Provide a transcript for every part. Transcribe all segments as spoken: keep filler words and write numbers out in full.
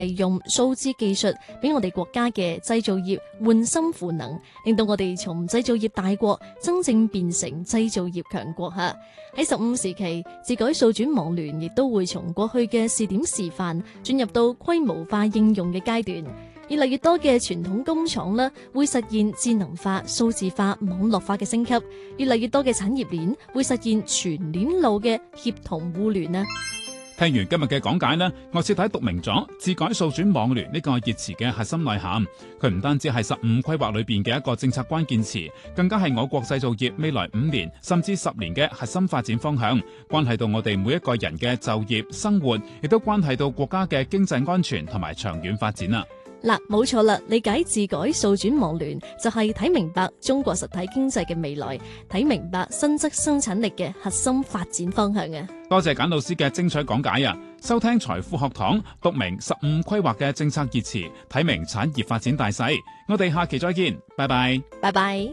用數字技術俾我哋國家嘅製造業換心賦能，令到我哋從製造業大國真正變成製造業強國吓。喺十五時期，自改數轉網聯亦都會從過去嘅試點示範轉入到規模化應用嘅階段。越嚟越多嘅傳統工廠呢，會實現智能化、數字化、網絡化嘅升級；越嚟越多嘅產業鏈會實現全鏈路嘅協同互聯啊！ 聽完今日嘅講解呢，我徹底讀明咗自改數轉網聯呢個熱詞嘅核心內涵。佢唔單止係十五規劃裏邊嘅一個政策關鍵詞，更加係我國製造業未來五年甚至十年嘅核心發展方向，關係到我哋每一個人嘅就業、生活，亦都關係到國家嘅經濟安全同埋長遠發展啊！ 嗱，冇錯啦，理解自改數轉網聯就係睇明白中國實體經濟嘅未來，睇明白新質生產力嘅核心發展方向啊！ 多謝簡老師嘅精彩講解啊！收聽財富學堂，讀明十五規劃嘅政策熱詞，睇明產業發展大勢。我哋下期再見，拜拜， 拜拜。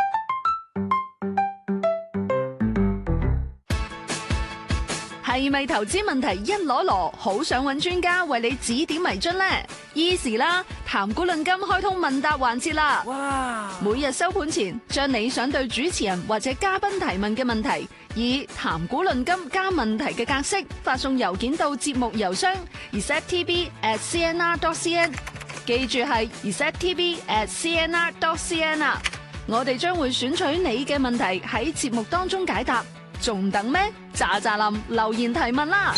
係咪投資問題一籮籮，好想揾專家為你指點迷津呢？Easy 啦，談股論金開通問答環節啦！哇！每日收盤前，將你想對主持人或者嘉賓提問嘅問題，以談股論金加問題嘅格式發送郵件到節目郵箱 r e c e p t b at c n r dot c n， 記住係 r e c e p t b at c n r dot c n 啊！我哋將會選取你嘅問題喺節目當中解答。仲等咩？喳喳林留言提問啦！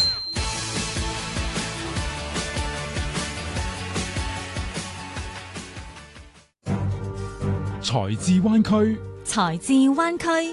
財智灣區， 財智灣區。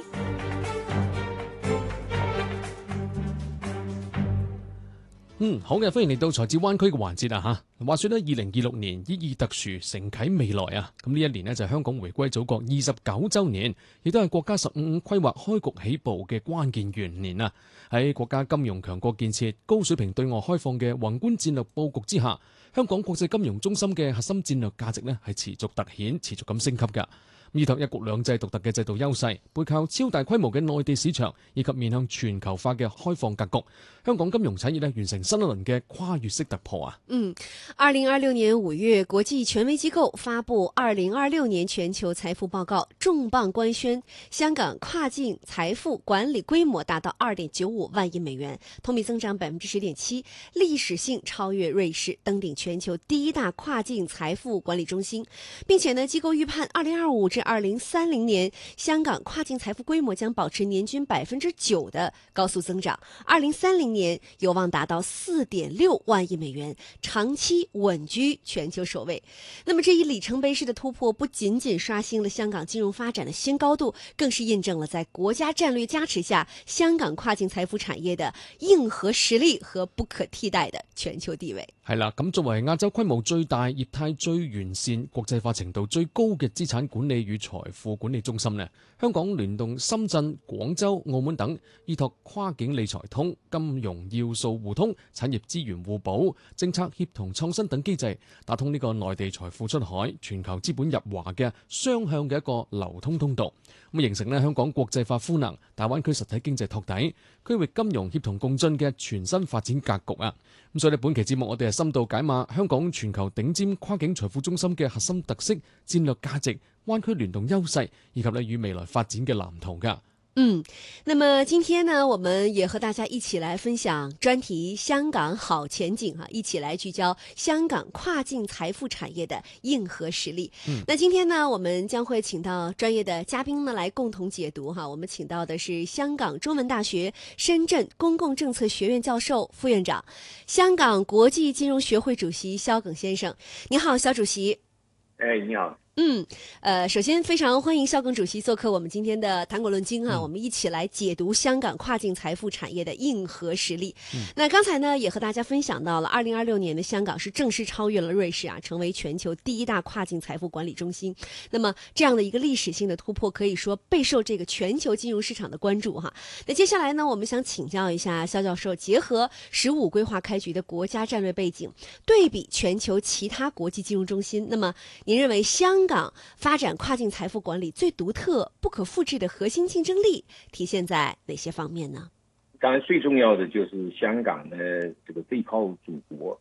嗯，好嘅，歡迎嚟到財智灣區嘅環節啊！吓，話說咧，二零二六年意義特殊，承啟未來啊！咁呢一年呢，就係香港回歸祖國二十九周年，亦都係國家十五五規劃開局起步嘅關鍵元年啊！喺國家金融強國建設、高水平對外開放嘅宏觀戰略布局之下，香港國際金融中心嘅核心戰略價值呢，係持續凸顯、持續咁升級噶。依託一國兩制獨特嘅制度優勢，背靠超大規模嘅內地市場，以及面向全球化嘅開放格局，香港金融產業咧完成新一輪嘅跨越式突破啊！ 嗯，二零二六年五月，國際權威機構發布二零二六年全球財富報告，重磅官宣，香港跨境財富管理規模達到二點九五萬億美元，同比增長百分之十點七，歷史性超越瑞士，登頂全球第一大跨境財富管理中心，並且呢，機構預判二零二五至二零三零年，香港跨境財富規模將保持年均百分之九的高速增長。二零三零年有望達到四點六萬億美元，長期穩居全球首位。那麼這一里程碑式的突破，不僅僅刷新了香港金融發展的新高度，更是印證了在國家戰略加持下，香港跨境財富產業的硬核實力和不可替代的全球地位。 係啦，咁作為亞洲規模最大、業態最完善、國際化程度最高嘅資產管理與財富管理中心呢，香港聯動深圳、廣州、澳門等，依託跨境理財通、金融要素互通、產業資源互補、政策協同創新等機制，打通呢個內地財富出海、全球資本入華嘅雙向嘅一個流通通道，咁形成呢香港國際化賦能、大灣區實體經濟托底、區域金融協同共進嘅全新發展格局啊！咁所以呢，本期節目我哋係深度解碼香港全球頂尖跨境財富中心嘅核心特色、戰略價值、灣區聯動優勢以及呢與未來發展嘅藍圖噶。 嗯，那麼今天呢，我們也和大家一起來分享專題香港好前景哈，一起來聚焦香港跨境財富產業的硬核實力。嗯，那今天呢，我們將會請到專業的嘉賓呢來共同解讀哈。我們請到的是香港中文大學深圳公共政策學院教授、副院長，香港國際金融學會主席蕭耿先生。你好，蕭主席。 哎，你好。 嗯，呃，首先非常歡迎蕭耿主席做客我們今天的談股論金啊，嗯、我們一起來解讀香港跨境財富產業的硬核實力。嗯、那剛才呢，也和大家分享到了，二零二六年的香港是正式超越了瑞士啊，成為全球第一大跨境財富管理中心。那麼這樣的一個歷史性的突破，可以說備受這個全球金融市場的關注哈。那接下來呢，我們想請教一下蕭教授，結合十五規劃開局的國家戰略背景，對比全球其他國際金融中心，那麼您認為香港發展跨境財富管理最獨特、不可複製的核心競爭力體現在哪些方面呢？ 當然最重要的就是香港的這個背靠祖國，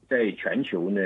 在全球呢